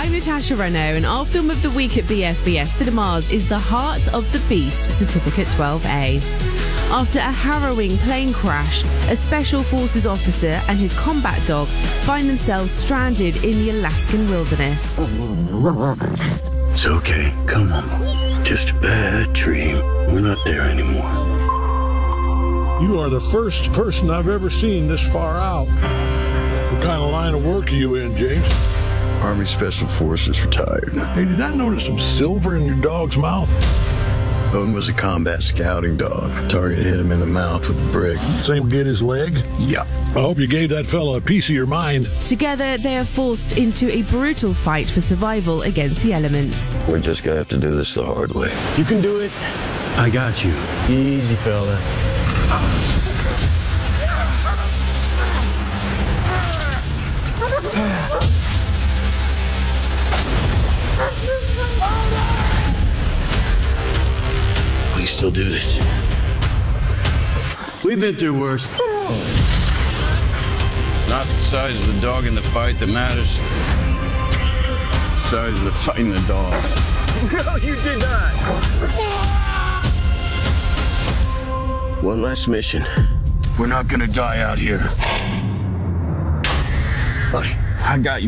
I'm Natasha Renault, and our film of the week at BFBS Cinemas is The Heart of the Beast, Certificate 12A. After a harrowing plane crash, a Special Forces officer and his combat dog find themselves stranded in the Alaskan wilderness. It's okay. Come on. Just a bad dream. We're not there anymore. You are the first person I've ever seen this far out. What kind of line of work are you in, James? Army Special Forces retired. Hey, did I notice some silver in your dog's mouth? Owen was a combat scouting dog. Target hit him in the mouth with a brick. Same get his leg? Yeah. I hope you gave that fella a piece of your mind. Together, they are forced into a brutal fight for survival against the elements. We're just gonna have to do this the hard way. You can do it. I got you. Easy, fella. We still do this. We've been through worse. It's not the size of the dog in the fight that matters. It's the size of the fight in the dog. No, you did not. One last mission. We're not gonna die out here. Buddy, I got you.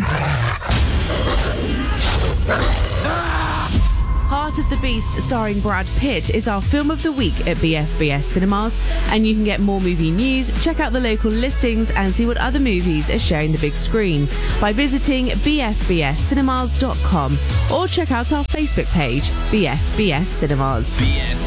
Heart of the Beast, starring Brad Pitt, is our film of the week at BFBS Cinemas, and you can get more movie news, check out the local listings, and see what other movies are sharing the big screen by visiting bfbscinemas.com or check out our Facebook page, BFBS Cinemas.